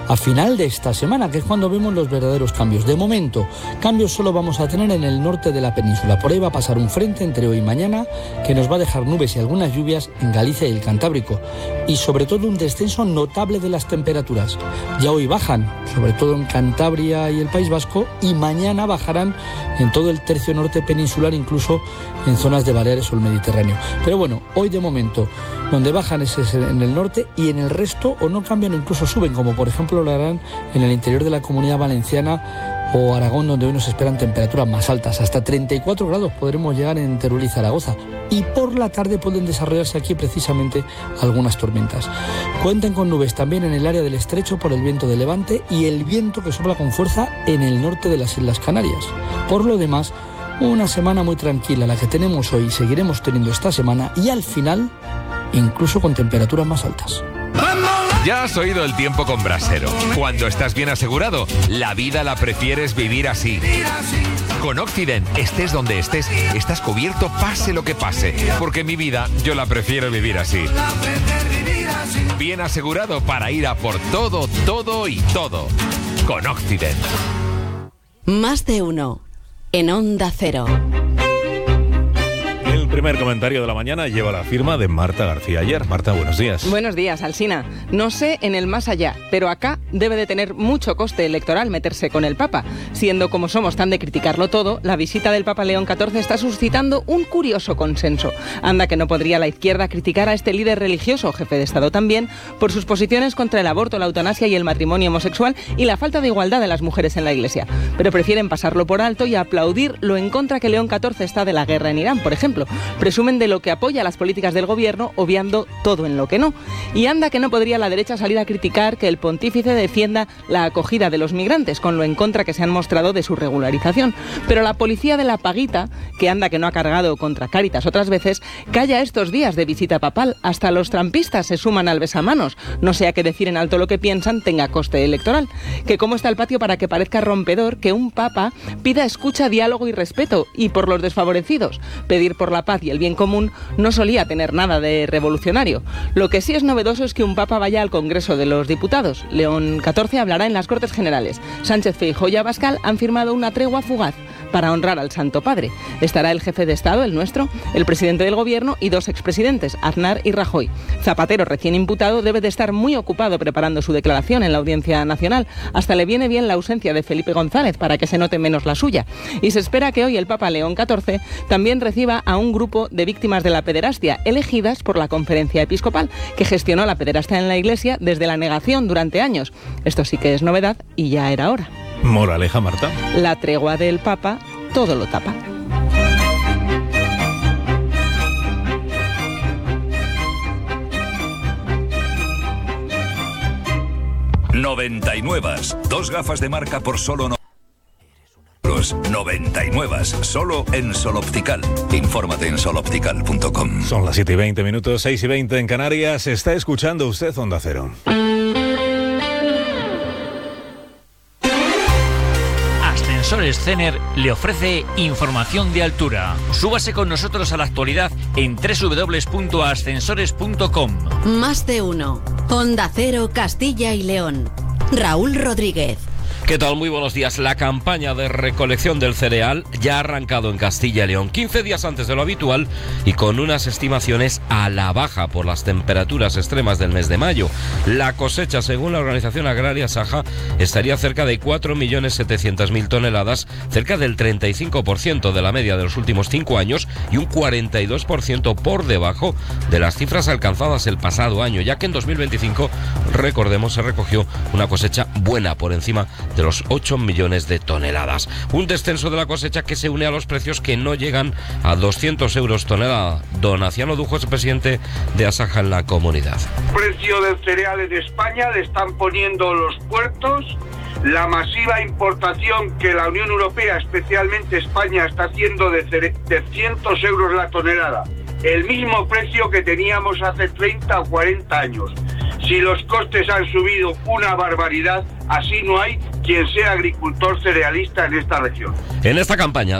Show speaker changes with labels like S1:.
S1: a final de esta semana, que es cuando vemos los verdaderos cambios. De momento, cambios solo vamos a tener en el norte de la península. Por ahí va a pasar un frente entre hoy y mañana que nos va a dejar nubes y algunas lluvias en Galicia y el Cantábrico. Y sobre todo un descenso notable de las temperaturas. Ya hoy bajan, sobre todo en Cantabria y el País Vasco, y mañana bajarán en todo el tercio norte peninsular, incluso en zonas de Baleares o el Mediterráneo. Pero bueno, hoy de momento, donde bajan es en el norte, y en el resto o no cambian o incluso suben, como por ejemplo lo harán en el interior de la Comunidad Valenciana o Aragón, donde hoy nos esperan temperaturas más altas. Hasta 34 grados podremos llegar en Teruel y Zaragoza. Y por la tarde pueden desarrollarse aquí precisamente algunas tormentas. Cuenten con nubes también en el área del estrecho por el viento de levante y el viento que sopla con fuerza en el norte de las Islas Canarias. Por lo demás, una semana muy tranquila la que tenemos hoy y seguiremos teniendo esta semana, y al final incluso con temperaturas más altas.
S2: Ya has oído el tiempo con Brasero. Cuando estás bien asegurado, la vida la prefieres vivir así. Con Occident, estés donde estés, estás cubierto pase lo que pase. Porque mi vida, yo la prefiero vivir así. Bien asegurado para ir a por todo, todo y todo. Con Occident.
S3: Más de uno. En Onda Cero.
S4: El primer comentario de la mañana lleva la firma de Marta García Ayer. Marta, buenos días.
S5: Buenos días, Alsina. No sé en el más allá, pero acá debe de tener mucho coste electoral meterse con el Papa. Siendo como somos tan de criticarlo todo, la visita del Papa León XIV está suscitando un curioso consenso. Anda que no podría la izquierda criticar a este líder religioso, jefe de Estado también, por sus posiciones contra el aborto, la eutanasia y el matrimonio homosexual y la falta de igualdad de las mujeres en la Iglesia. Pero prefieren pasarlo por alto y aplaudir lo en contra que León XIV está de la guerra en Irán, por ejemplo. Presumen de lo que apoya las políticas del gobierno, obviando todo en lo que no. Y anda que no podría la derecha salir a criticar que el pontífice defienda la acogida de los migrantes, con lo en contra que se han mostrado de su regularización. Pero la policía de la paguita, que anda que no ha cargado contra Cáritas otras veces, calla estos días de visita papal. Hasta los trampistas se suman al besamanos, no sea que decir en alto lo que piensan tenga coste electoral. Que cómo está el patio para que parezca rompedor que un papa pida escucha, diálogo y respeto, y por los desfavorecidos. Pedir por la paz y el bien común no solía tener nada de revolucionario. Lo que sí es novedoso es que un papa vaya al Congreso de los Diputados. León XIV hablará en las Cortes Generales. Sánchez Feijóo y Abascal han firmado una tregua fugaz para honrar al Santo Padre. Estará el jefe de Estado, el nuestro, el presidente del Gobierno y dos expresidentes, Aznar y Rajoy. Zapatero, recién imputado, debe de estar muy ocupado preparando su declaración en la Audiencia Nacional. Hasta le viene bien la ausencia de Felipe González para que se note menos la suya. Y se espera que hoy el Papa León XIV también reciba a un grupo de víctimas de la pederastia elegidas por la Conferencia Episcopal, que gestionó la pederastia en la Iglesia desde la negación durante años. Esto sí que es novedad y ya era hora.
S4: Moraleja, Marta.
S5: La tregua del Papa todo lo tapa.
S6: Noventanuevas. Dos gafas de marca por solo 99, solo en Sol Optical. Infórmate en soloptical.com.
S4: Son las 7:20, 6:20 en Canarias. Está escuchando usted Onda Cero.
S7: Ascensores Cener le ofrece información de altura. Súbase con nosotros a la actualidad en www.ascensores.com.
S3: Más de uno. Onda Cero, Castilla y León. Raúl Rodríguez.
S8: ¿Qué tal? Muy buenos días. La campaña de recolección del cereal ya ha arrancado en Castilla y León, 15 días antes de lo habitual y con unas estimaciones a la baja por las temperaturas extremas del mes de mayo. La cosecha, según la organización agraria Saja, estaría cerca de 4.700.000 toneladas, cerca del 35% de la media de los últimos 5 años y un 42% por debajo de las cifras alcanzadas el pasado año, ya que en 2025, recordemos, se recogió una cosecha buena por encima de los 8 millones de toneladas. Un descenso de la cosecha que se une a los precios que no llegan a 200 euros tonelada. Don Aciano Dujo es el presidente de Asaja en la comunidad.
S9: El precio del cereal en España le están poniendo los puertos, la masiva importación que la Unión Europea, especialmente España, está haciendo de 100 euros la tonelada. El mismo precio que teníamos hace 30 o 40 años. Si los costes han subido una barbaridad, así no hay quien sea agricultor cerealista en esta región.
S8: En esta campaña